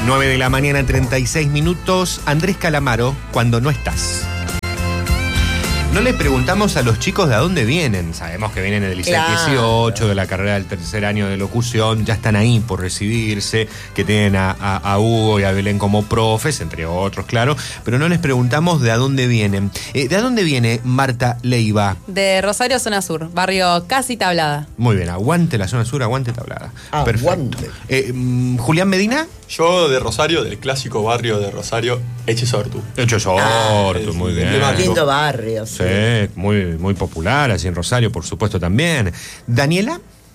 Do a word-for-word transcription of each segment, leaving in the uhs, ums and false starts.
nueve de la mañana, treinta y seis minutos. Andrés Calamaro, cuando no estás. No le preguntamos a los chicos de a dónde vienen. Sabemos que vienen del liceo Claro. dieciocho, de la carrera del tercer año de locución, ya están ahí por recibirse, que tienen a, a, a Hugo y a Belén como profes, entre otros, claro, pero no les preguntamos de a dónde vienen. Eh, ¿De a dónde viene Marta Leiva? De Rosario, zona sur, barrio Casi Tablada. Muy bien, aguante la zona sur, aguante Tablada. Aguante. Perfecto. Eh, mm, Julián Medina. Yo de Rosario, del clásico barrio de Rosario, Echesortu. Hecho Ah, sorto, muy bien. Lindo barrio. Sí, muy, muy popular, así en Rosario, por supuesto, también. Daniela,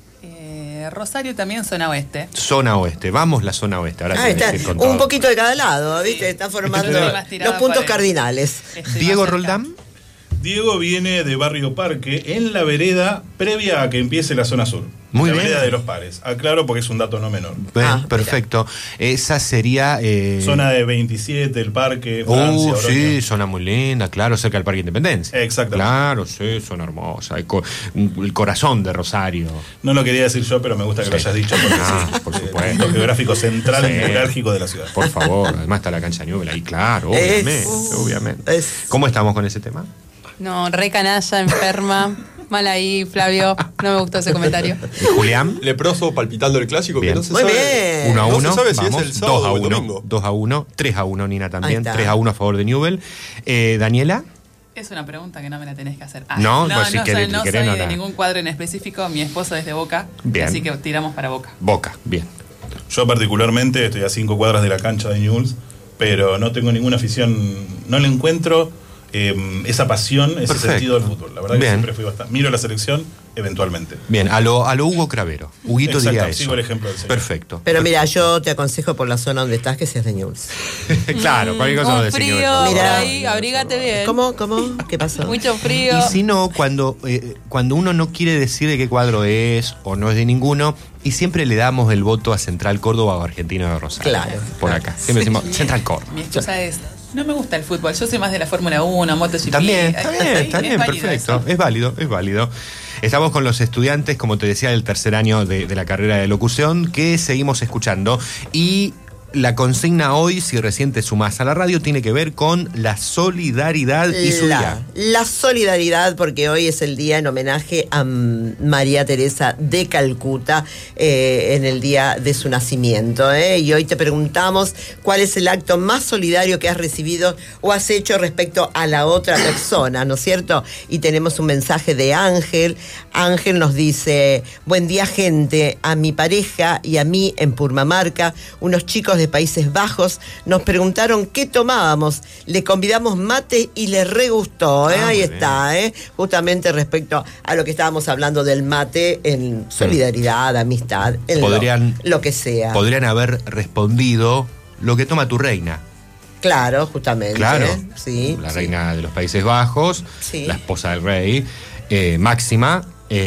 Eh, Rosario también zona oeste. zona oeste. Vamos la zona oeste. Ahora Ah, tenés está que ir con un todo. poquito de cada lado, ¿viste? Está formando Estoy más tirada los puntos por el- cardinales. Estoy Diego más cerca. Roldán. Diego viene de Barrio Parque, en la vereda previa a que empiece la zona sur. Muy la bien. vereda de los Pares. Aclaro porque es un dato no menor. Bien, Ah, perfecto. Esa sería. Eh... Zona de veintisiete, el parque, Uh, Francia, sí, Oroño. zona muy linda, claro, cerca del Parque Independencia. Exactamente. Claro, sí, zona hermosa. El, co- el corazón de Rosario. No lo quería decir yo, pero me gusta que lo Sí. hayas dicho porque Ah, sí, por eh, supuesto. punto geográfico central Sí. neurálgico de la ciudad. Por favor, además está la cancha Newell ahí, claro, Es- obviamente, obviamente. es- ¿Cómo estamos con ese tema? No, re canalla, enferma. Mal ahí, Flavio. No me gustó ese comentario. ¿Y Julián? Leproso palpitando el clásico, Bien. que no se Muy sabe. bien. uno a No uno, se sabe si vamos, es el sábado dos a o el uno, domingo. dos a uno, tres a uno, Nina también, Ahí está. tres a uno a favor de Newell. Eh, Daniela, Es una pregunta que no me la tenés que hacer. Ah, No, no, pues si no, querés- soy, no si querés soy no de la- ningún cuadro en específico. Mi esposo es de Boca, Bien. así que tiramos para Boca. Boca, bien. Yo particularmente estoy a cinco cuadras de la cancha de Newell's, pero no tengo ninguna afición, no le encuentro eh, esa pasión, ese Perfecto. sentido del fútbol. La verdad que Bien. siempre fui bastante. Miro la selección eventualmente. Bien, a lo, a lo Hugo Cravero. Huguito Exacto, diría eso. sigo el ejemplo del señor. Perfecto. Pero mira, yo te aconsejo por la zona donde estás que seas de Newell's. Claro, cualquier cosa Un lo decimos. frío, Mira. por ahí, abrígate bien. ¿Cómo? ¿Cómo? ¿Qué pasó? Mucho frío. Y si no, cuando, eh, cuando uno no quiere decir de qué cuadro es o no es de ninguno, y siempre le damos el voto a Central Córdoba o Argentino de Rosario. Claro. Por acá. Siempre decimos Mi- Central Córdoba. Mi excusa es, no me gusta el fútbol, yo soy más de la Fórmula uno, MotoGP. También, está bien, está Es bien, válido perfecto. eso. Es válido, es válido. Estamos con los estudiantes, como te decía, del tercer año de, de la carrera de locución, que seguimos escuchando. Y la consigna hoy, si recién te sumás a la radio, tiene que ver con la solidaridad y su La, día. la solidaridad, porque hoy es el día en homenaje a mm, María Teresa de Calcuta, eh, en el día de su nacimiento. ¿eh? Y hoy te preguntamos cuál es el acto más solidario que has recibido o has hecho respecto a la otra persona, ¿no es cierto? Y tenemos un mensaje de Ángel. Ángel nos dice: buen día, gente. A mi pareja y a mí en Purmamarca, unos chicos de Países Bajos nos preguntaron qué tomábamos. Le convidamos mate y le re gustó. ¿eh? Ah, Ahí muy está, ¿eh? Justamente respecto a lo que estábamos hablando del mate en solidaridad, amistad, en lo- Podrían- lo, que sea. Podrían haber respondido lo que toma tu reina. Claro, justamente. Claro. ¿eh? Sí, La sí. reina de los Países Bajos, Sí. la esposa del rey, eh, Máxima,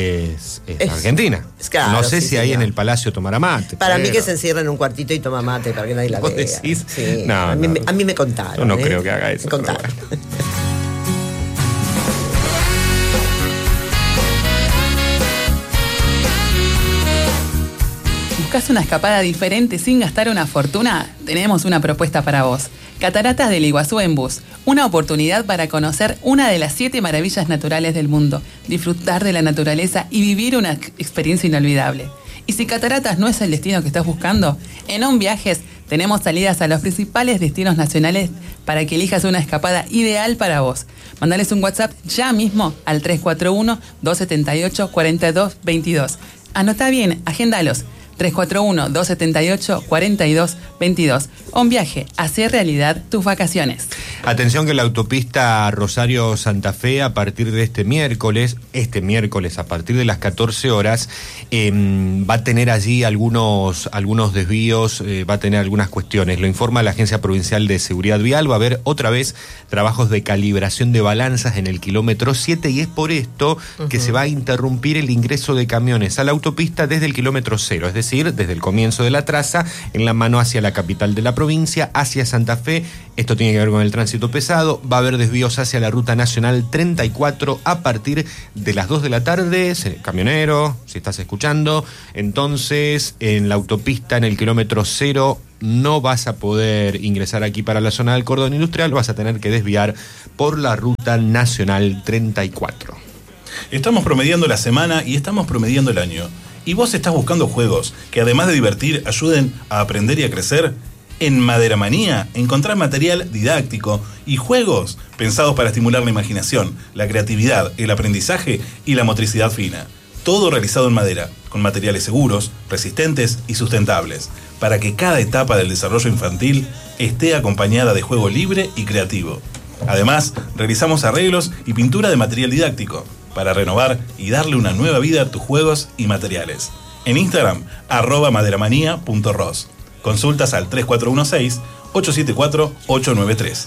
es, es Es- argentina. es claro, no sé sí, si ahí señor. en el palacio tomará mate. Para mí pero- que se encierra en un cuartito y toma mate para que nadie la ¿Vos vea. decís? Sí. No, a, mí, no. me- a mí me contaron. Yo no ¿eh? creo que haga eso, Me contaron. pero bueno. ¿Buscas una escapada diferente sin gastar una fortuna? Tenemos una propuesta para vos. Cataratas del Iguazú en bus. Una oportunidad para conocer una de las siete maravillas naturales del mundo, disfrutar de la naturaleza y vivir una ex- experiencia inolvidable. Y si Cataratas no es el destino que estás buscando, en On Viajes tenemos salidas a los principales destinos nacionales para que elijas una escapada ideal para vos. Mandales un WhatsApp ya mismo al tres cuatro uno, dos siete ocho, cuatro dos dos dos. Anota bien, agéndalos. tres cuatro uno, dos siete ocho, cuatro dos dos dos. Un viaje, hacer realidad tus vacaciones. Atención que la autopista Rosario-Santa Fe a partir de este miércoles, este miércoles a partir de las catorce horas, eh, va a tener allí algunos, algunos desvíos, eh, va a tener algunas cuestiones. Lo informa la Agencia Provincial de Seguridad Vial. Va a haber otra vez trabajos de calibración de balanzas en el kilómetro siete y es por esto uh-huh. que se va a interrumpir el ingreso de camiones a la autopista desde el kilómetro cero, es decir, decir, desde el comienzo de la traza, en la mano hacia la capital de la provincia, hacia Santa Fe. Esto tiene que ver con el tránsito pesado. Va a haber desvíos hacia la ruta nacional treinta y cuatro a partir de las dos de la tarde. Camionero, si estás escuchando. Entonces, en la autopista, en el kilómetro cero, no vas a poder ingresar aquí para la zona del cordón industrial, vas a tener que desviar por la ruta nacional treinta y cuatro. Estamos promediando la semana y estamos promediando el año. ¿Y vos estás buscando juegos que además de divertir ayuden a aprender y a crecer? En Madera Manía encontrás material didáctico y juegos pensados para estimular la imaginación, la creatividad, el aprendizaje y la motricidad fina. Todo realizado en madera, con materiales seguros, resistentes y sustentables, para que cada etapa del desarrollo infantil esté acompañada de juego libre y creativo. Además, realizamos arreglos y pintura de material didáctico, para renovar y darle una nueva vida a tus juegos y materiales. En Instagram, arroba maderamanía.ros. Consultas al tres cuatro uno seis, ocho siete cuatro, ocho nueve tres.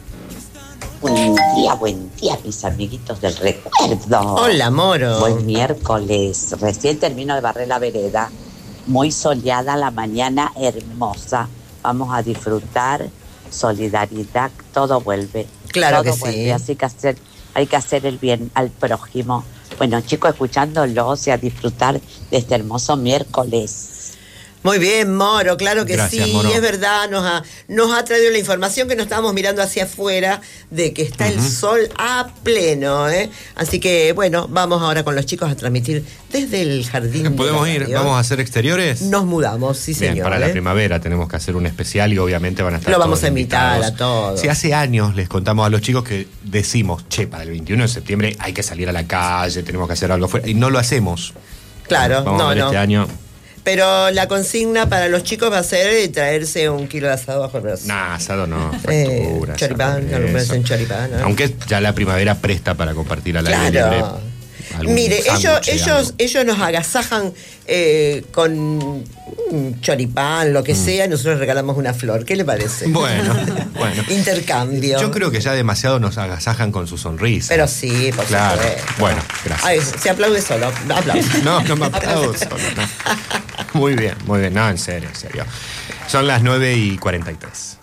Buen día, buen día, mis amiguitos del recuerdo. Hola, Moro. Buen miércoles. Recién termino de barrer la vereda. Muy soleada la mañana, hermosa. Vamos a disfrutar. Solidaridad, todo vuelve. Claro todo que vuelve. sí. Así que hacer, hay que hacer el bien al prójimo. Bueno, chicos, escuchándolos y a disfrutar de este hermoso miércoles. Muy bien, Moro, claro que Gracias, sí, Moro. es verdad, nos ha, nos ha traído la información que nos estábamos mirando hacia afuera de que está uh-huh. el sol a pleno, ¿eh? Así que, bueno, vamos ahora con los chicos a transmitir desde el jardín. ¿Podemos ir? ¿Vamos a hacer exteriores? Nos mudamos, sí, Bien, señor. para ¿eh? la primavera tenemos que hacer un especial y obviamente van a estar Lo todos vamos a invitar invitados. a todos. Si hace años les contamos a los chicos que decimos, che, para el veintiuno de septiembre hay que salir a la calle, tenemos que hacer algo fuera, y no lo hacemos. Claro, vamos no, a ver no. este año. Pero la consigna para los chicos va a ser traerse un kilo de asado bajo el brazo. Nah, asado no. Eh, Factura, choripán, eso. no en choripán. ¿no? Aunque ya la primavera presta para compartir al aire Claro. libre. algún Mire, ellos, sándwich, ellos, algo. ellos nos agasajan eh, con un choripán, lo que Mm. sea, y nosotros regalamos una flor. ¿Qué le parece? Bueno, bueno. Intercambio. Yo creo que ya demasiado nos agasajan con su sonrisa. Pero sí, por Claro. supuesto. Bueno, gracias. Ay, se aplaude solo. Aplausos. No, no me aplaudo solo, no. Muy bien, muy bien. No, en serio, en serio. Son las nueve y cuarenta y tres.